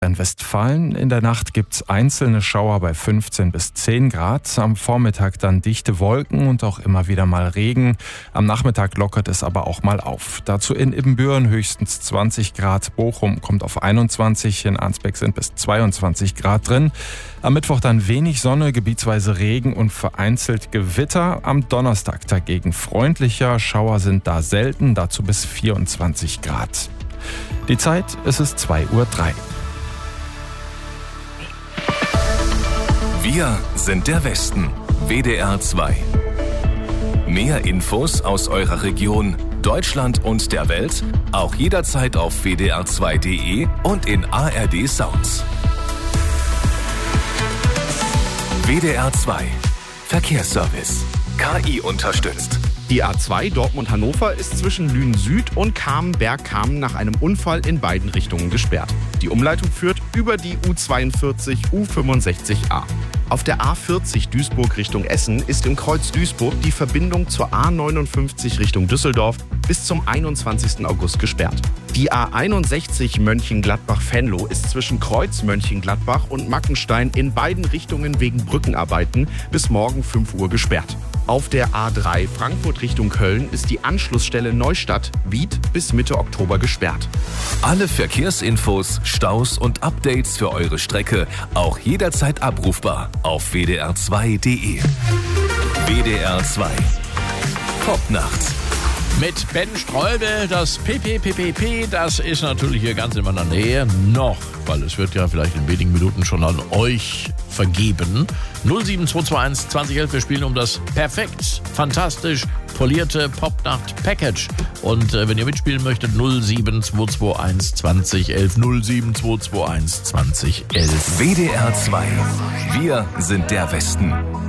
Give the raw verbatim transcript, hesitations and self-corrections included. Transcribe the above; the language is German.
In Westfalen in der Nacht gibt es einzelne Schauer bei fünfzehn bis zehn Grad. Am Vormittag dann dichte Wolken und auch immer wieder mal Regen. Am Nachmittag lockert es aber auch mal auf. Dazu in Ibbenbüren höchstens zwanzig Grad. Bochum kommt auf einundzwanzig. In Arnsberg sind bis zweiundzwanzig Grad drin. Am Mittwoch dann wenig Sonne, gebietsweise Regen und vereinzelt Gewitter. Am Donnerstag dagegen freundlicher. Schauer sind da selten. Dazu bis vierundzwanzig Grad. Die Zeit, es ist zwei Uhr drei. Wir sind der Westen. W D R zwei. Mehr Infos aus eurer Region, Deutschland und der Welt auch jederzeit auf w d r zwei punkt d e und in A R D Sounds. W D R zwei. Verkehrsservice. K I unterstützt. Die A zwei Dortmund-Hannover ist zwischen Lünen Süd und Kamen-Bergkamen nach einem Unfall in beiden Richtungen gesperrt. Die Umleitung führt über die U zweiundvierzig U fünfundsechzig a. Auf der A vierzig Duisburg Richtung Essen ist im Kreuz Duisburg die Verbindung zur A neunundfünfzig Richtung Düsseldorf bis zum einundzwanzigsten August gesperrt. Die A einundsechzig Mönchengladbach-Venlo ist zwischen Kreuz Mönchengladbach und Mackenstein in beiden Richtungen wegen Brückenarbeiten bis morgen fünf Uhr gesperrt. Auf der A drei Frankfurt Richtung Köln ist die Anschlussstelle Neustadt Wied bis Mitte Oktober gesperrt. Alle Verkehrsinfos, Staus und Updates für eure Strecke auch jederzeit abrufbar auf w d r zwei punkt d e. W D R zwei. Popnacht. Mit Ben Ströbel, das P P P P P, das ist natürlich hier ganz in meiner Nähe noch, weil es wird ja vielleicht in wenigen Minuten schon an euch vergeben. null sieben zwei zwei eins zwanzig elf, wir spielen um das perfekt, fantastisch polierte Popnacht-Package. Und äh, wenn ihr mitspielen möchtet, null sieben zwei zwei eins zwanzig elf, null sieben zwei zwei eins zwanzig elf. W D R zwei. Wir sind der Westen.